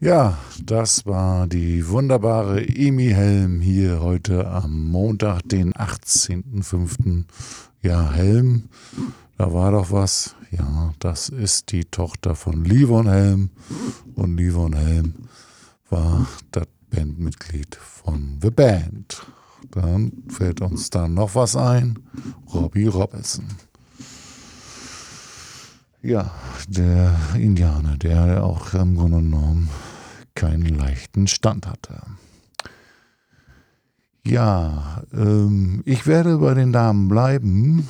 Ja, das war die wunderbare Emi Helm hier heute am Montag, den 18.05. Ja, Helm, da war doch was. Ja, das ist die Tochter von Livon Helm. Und Livon Helm war das Bandmitglied von The Band. Dann fällt uns da noch was ein. Robbie Robertson. Ja, der Indianer, der auch im Grunde genommen keinen leichten Stand hatte. Ja, ich werde bei den Damen bleiben.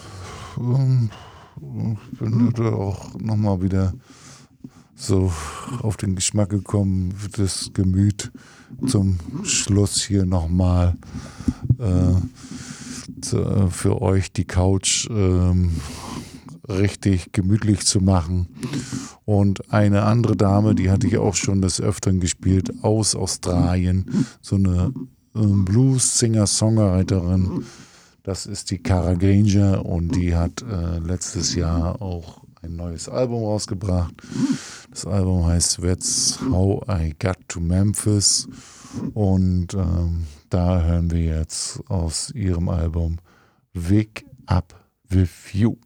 Ich bin da auch nochmal wieder so auf den Geschmack gekommen, das Gemüt zum Schluss hier nochmal für euch die Couch richtig gemütlich zu machen. Und eine andere Dame, die hatte ich auch schon des Öfteren gespielt, aus Australien, so eine Blues-Singer-Songwriterin, das ist die Cara Granger und die hat letztes Jahr auch ein neues Album rausgebracht. Das Album heißt That's How I Got to Memphis und da hören wir jetzt aus ihrem Album Wake Up With You.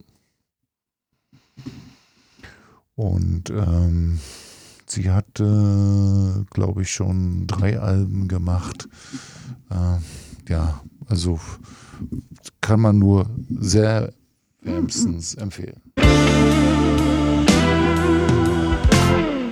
Und sie hatte, glaube ich, schon 3 Alben gemacht. Ja, also kann man nur sehr wärmstens empfehlen.